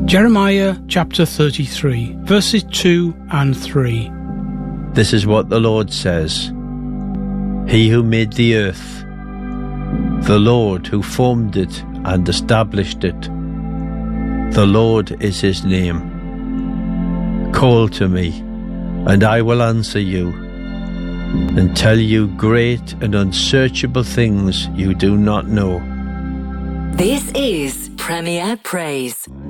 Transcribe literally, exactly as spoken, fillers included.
Jeremiah chapter thirty-three, verses two and three. This is what the Lord says. He who made the earth, the Lord who formed it and established it, the Lord is his name. Call to me, and I will answer you, and tell you great and unsearchable things you do not know. This is Premier Praise.